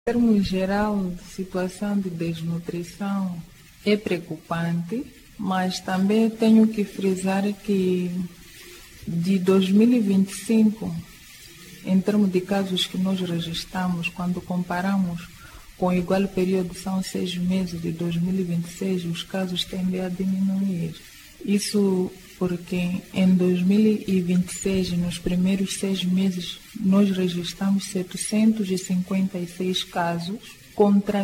Em termos geral, a situação de desnutrição é preocupante, mas também tenho que frisar que de 2025, em termos de casos que nós registramos, quando comparamos com o igual período, são 6 meses de 2026, os casos tendem a diminuir. Isso porque em 2026, nos primeiros 6 meses, nós registramos 756 casos, contra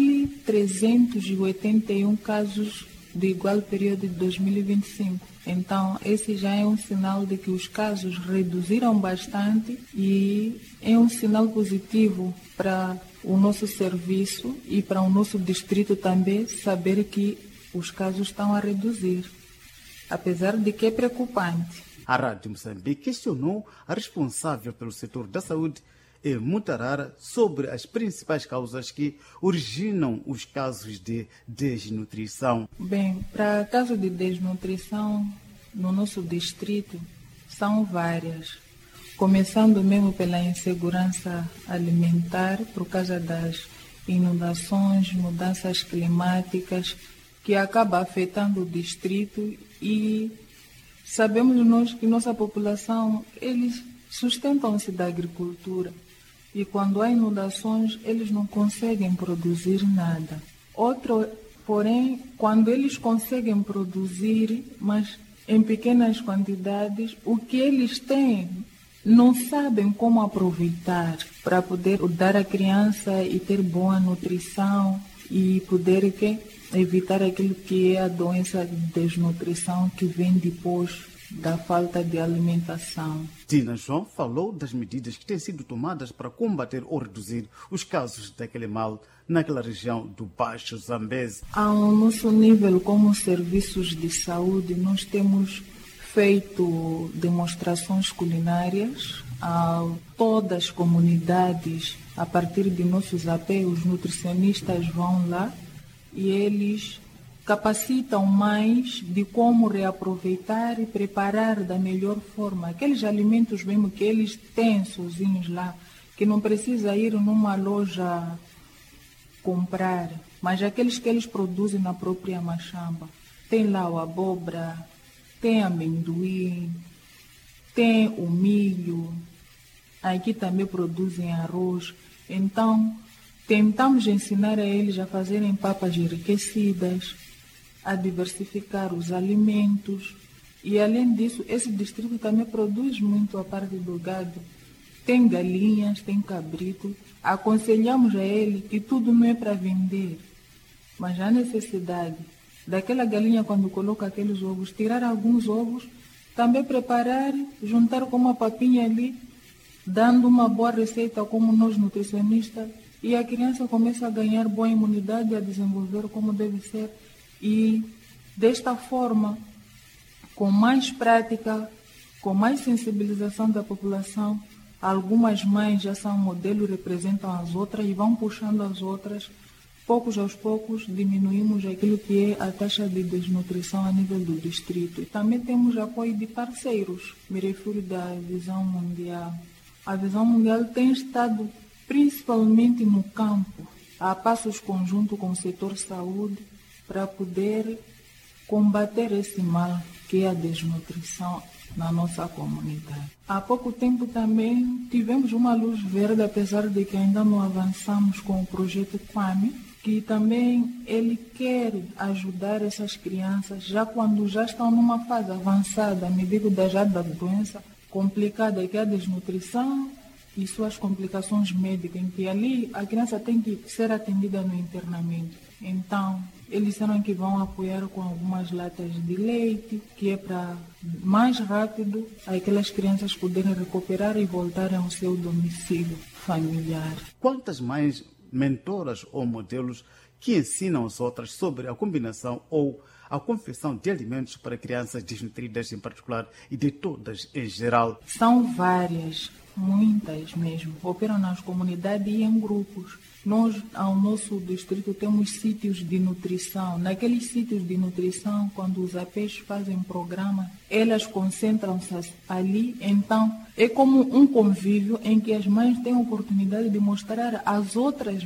1.381 casos do igual período de 2025. Então, esse já é um sinal de que os casos reduziram bastante e é um sinal positivo para o nosso serviço e para o nosso distrito também saber que os casos estão a reduzir, apesar de que é preocupante. A Rádio Moçambique questionou a responsável pelo setor da saúde, Mutarara, sobre as principais causas que originam os casos de desnutrição. Bem, para casos de desnutrição no nosso distrito são várias, começando mesmo pela insegurança alimentar por causa das inundações, mudanças climáticas, que acaba afetando o distrito, e sabemos nós que nossa população, eles sustentam-se da agricultura. E quando há inundações, eles não conseguem produzir nada. Porém, quando eles conseguem produzir, mas em pequenas quantidades, o que eles têm não sabem como aproveitar para poder dar à criança e ter boa nutrição e poder evitar aquilo que é a doença de desnutrição que vem depois da falta de alimentação. Dina João falou das medidas que têm sido tomadas para combater ou reduzir os casos daquele mal naquela região do Baixo Zambeze. Ao nosso nível, como serviços de saúde, nós temos feito demonstrações culinárias a todas as comunidades. A partir de nossos apelos, nutricionistas vão lá e eles capacitam mais de como reaproveitar e preparar da melhor forma aqueles alimentos mesmo que eles têm sozinhos lá, que não precisa ir numa loja comprar, mas aqueles que eles produzem na própria machamba. Tem lá o abóbora, tem amendoim, tem o milho, aqui também produzem arroz. Então, tentamos ensinar a eles a fazerem papas enriquecidas, a diversificar os alimentos. E, além disso, esse distrito também produz muito a parte do gado. Tem galinhas, tem cabrito. Aconselhamos a ele que tudo não é para vender, mas há necessidade daquela galinha, quando coloca aqueles ovos, tirar alguns ovos, também preparar, juntar com uma papinha ali, dando uma boa receita como nós nutricionistas, e a criança começa a ganhar boa imunidade, a desenvolver como deve ser. E desta forma, com mais prática, com mais sensibilização da população, algumas mães já são modelo, representam as outras e vão puxando as outras. Poucos aos poucos diminuímos aquilo que é a taxa de desnutrição a nível do distrito. E também temos apoio de parceiros, me refiro da Visão Mundial. A Visão Mundial tem estado principalmente no campo, a passos conjunto com o setor saúde, para poder combater esse mal que é a desnutrição na nossa comunidade. Há pouco tempo também tivemos uma luz verde, apesar de que ainda não avançamos com o projeto Kwame, que também ele quer ajudar essas crianças, já quando já estão numa fase avançada, me digo já da doença complicada, que é a desnutrição e suas complicações médicas, em que ali a criança tem que ser atendida no internamento. Então, eles disseram que vão apoiar com algumas latas de leite, que é para mais rápido aquelas crianças poderem recuperar e voltarem ao seu domicílio familiar. Quantas mães, mentoras ou modelos que ensinam as outras sobre a combinação ou a confecção de alimentos para crianças desnutridas em particular e de todas em geral? São várias, muitas mesmo. Operam nas comunidades e em grupos. Nós, ao nosso distrito, temos sítios de nutrição. Naqueles sítios de nutrição, quando os APs fazem programa, elas concentram-se ali. Então, é como um convívio em que as mães têm a oportunidade de mostrar às outras